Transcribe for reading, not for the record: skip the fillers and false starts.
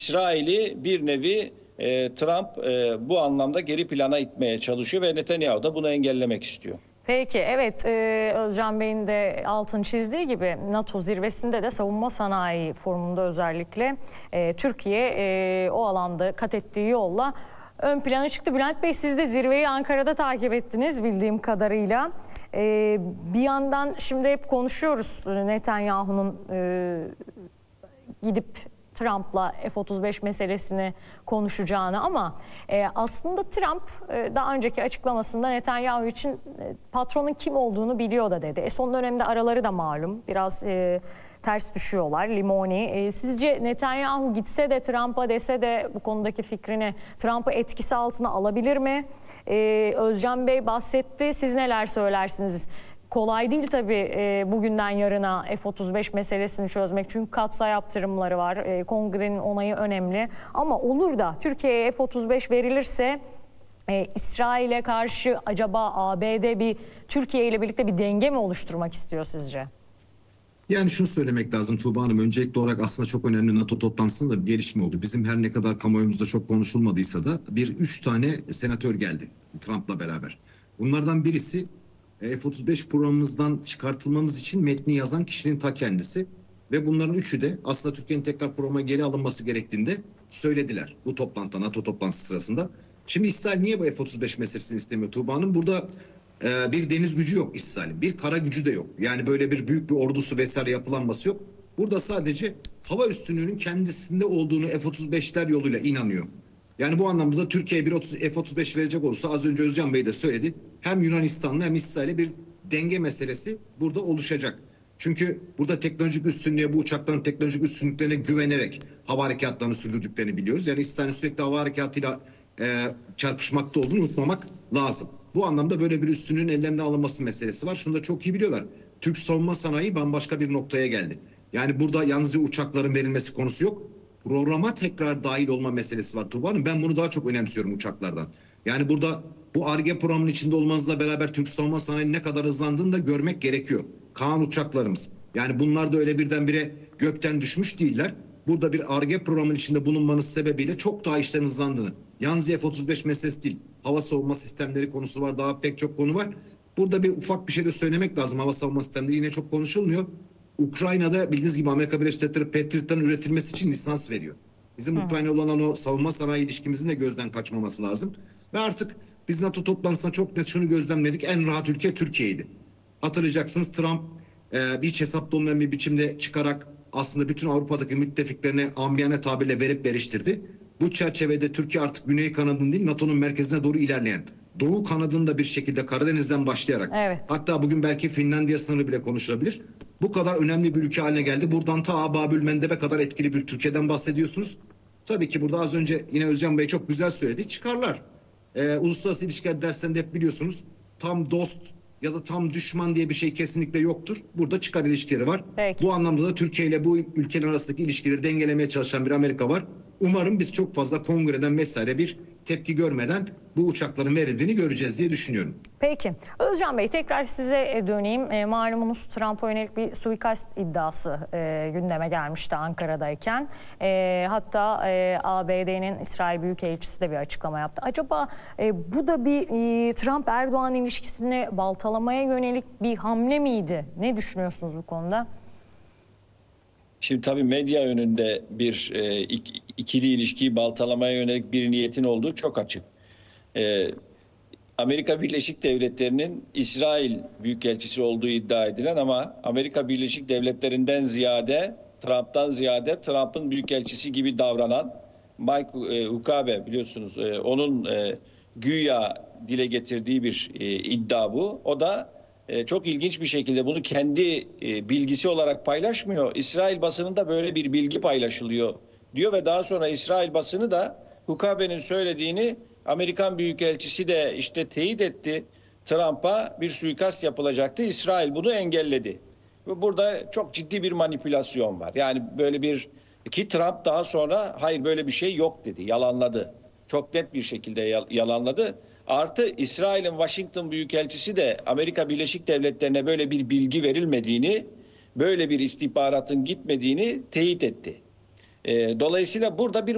İsrail'i bir nevi Trump bu anlamda geri plana itmeye çalışıyor ve Netanyahu da bunu engellemek istiyor. Peki, evet, Özcan Bey'in de altını çizdiği gibi NATO zirvesinde de savunma sanayi forumunda özellikle Türkiye o alanda kat ettiği yolla ön plana çıktı. Bülent Bey, siz de zirveyi Ankara'da takip ettiniz bildiğim kadarıyla. Bir yandan şimdi hep konuşuyoruz Netanyahu'nun gidip Trump'la F-35 meselesini konuşacağını ama aslında Trump daha önceki açıklamasında Netanyahu için patronun kim olduğunu biliyor da dedi. Son dönemde araları da malum biraz ters düşüyorlar. Limoni. Sizce Netanyahu gitse de Trump'a dese de bu konudaki fikrini Trump'ı etkisi altına alabilir mi? Özcan Bey bahsetti. Siz neler söylersiniz? Kolay değil tabii bugünden yarına F-35 meselesini çözmek. Çünkü katsayı yaptırımları var. Kongrenin onayı önemli. Ama olur da Türkiye'ye F-35 verilirse İsrail'e karşı acaba ABD bir Türkiye ile birlikte bir denge mi oluşturmak istiyor sizce? Yani şunu söylemek lazım Tuğba Hanım. Öncelikli olarak aslında çok önemli NATO toplantısında bir gelişme oldu. Bizim her ne kadar kamuoyumuzda çok konuşulmadıysa da üç tane senatör geldi Trump'la beraber. Bunlardan birisi F-35 programımızdan çıkartılmamız için metni yazan kişinin ta kendisi. Ve bunların üçü de aslında Türkiye'nin tekrar programa geri alınması gerektiğinde söylediler bu toplantıda, NATO toplantısı sırasında. Şimdi İsrail niye bu F-35 meselesini istemiyor Tuğba Hanım? Burada bir deniz gücü yok İsrail'in, bir kara gücü de yok. Yani böyle bir büyük bir ordusu vesaire yapılanması yok. Burada sadece hava üstünlüğünün kendisinde olduğunu F-35'ler yoluyla inanıyor. Yani bu anlamda da Türkiye bir F-35 verecek olursa az önce Özcan Bey de söyledi. Hem Yunanistan'la hem İsrail'e bir denge meselesi burada oluşacak. Çünkü burada teknolojik üstünlüğe, bu uçakların teknolojik üstünlüklerine güvenerek hava harekatlarını sürdürdüklerini biliyoruz. Yani İsrail'in sürekli hava harekatıyla çarpışmakta olduğunu unutmamak lazım. Bu anlamda böyle bir üstünlüğün ellerinden alınması meselesi var. Şunu da çok iyi biliyorlar. Türk savunma sanayi bambaşka bir noktaya geldi. Yani burada yalnızca uçakların verilmesi konusu yok. Programa tekrar dahil olma meselesi var Tuğba Hanım. Ben bunu daha çok önemsiyorum uçaklardan. Yani burada bu Ar-Ge programının içinde olmanızla beraber Türk savunma sanayinin ne kadar hızlandığını da görmek gerekiyor. Kaan uçaklarımız. Yani bunlar da öyle birdenbire gökten düşmüş değiller. Burada bir Ar-Ge programının içinde bulunmanız sebebiyle çok daha işlerin hızlandığını. Yalnız F-35 meselesi değil. Hava savunma sistemleri konusu var. Daha pek çok konu var. Burada bir ufak bir şey de söylemek lazım. Hava savunma sistemleri yine çok konuşulmuyor. Ukrayna'da bildiğiniz gibi Amerika Birleşik Devletleri Patriot'tan üretilmesi için lisans veriyor. Bizim Ukrayna olan o savunma sanayi ilişkimizin de gözden kaçmaması lazım. Ve artık biz NATO toplantısında çok net şunu gözlemledik. En rahat ülke Türkiye'ydi. Hatırlayacaksınız Trump hiç hesapta olmayan bir biçimde çıkarak aslında bütün Avrupa'daki müttefiklerine amiyane tabirle verip veriştirdi. Bu çerçevede Türkiye artık Güney kanadının değil NATO'nun merkezine doğru ilerleyen, Doğu kanadını da bir şekilde Karadeniz'den başlayarak, hatta bugün belki Finlandiya sınırı bile konuşulabilir. Bu kadar önemli bir ülke haline geldi. Buradan ta Babül Mendeb'e kadar etkili bir Türkiye'den bahsediyorsunuz. Tabii ki burada az önce yine Özcan Bey çok güzel söyledi. Çıkarlar. Uluslararası ilişkiler derslerinde hep biliyorsunuz tam dost ya da tam düşman diye bir şey kesinlikle yoktur. Burada çıkar ilişkileri var. Peki. Bu anlamda da Türkiye ile bu ülkeler arasındaki ilişkileri dengelemeye çalışan bir Amerika var. Umarım biz çok fazla kongreden vesaire bir tepki görmeden bu uçakların verildiğini göreceğiz diye düşünüyorum. Peki. Özcan Bey, tekrar size döneyim. Malumunuz Trump'a yönelik bir suikast iddiası gündeme gelmişti Ankara'dayken. Hatta ABD'nin İsrail Büyükelçisi de bir açıklama yaptı. Acaba bu da bir Trump-Erdoğan ilişkisini baltalamaya yönelik bir hamle miydi? Ne düşünüyorsunuz bu konuda? Şimdi tabii medya önünde bir ikili ilişkiyi baltalamaya yönelik bir niyetin olduğu çok açık. Amerika Birleşik Devletleri'nin İsrail Büyükelçisi olduğu iddia edilen ama Amerika Birleşik Devletleri'nden ziyade, Trump'tan ziyade Trump'ın Büyükelçisi gibi davranan Mike Huckabee biliyorsunuz onun güya dile getirdiği bir iddia bu. O da çok ilginç bir şekilde bunu kendi bilgisi olarak paylaşmıyor. İsrail basınında böyle bir bilgi paylaşılıyor diyor ve daha sonra İsrail basını da Huckabee'nin söylediğini Amerikan Büyükelçisi de işte teyit etti. Trump'a bir suikast yapılacaktı. İsrail bunu engelledi. Ve burada çok ciddi bir manipülasyon var. Yani böyle bir ki Trump daha sonra hayır böyle bir şey yok dedi. Yalanladı. Çok net bir şekilde yalanladı. Artı İsrail'in Washington Büyükelçisi de Amerika Birleşik Devletleri'ne böyle bir bilgi verilmediğini, böyle bir istihbaratın gitmediğini teyit etti. Dolayısıyla burada bir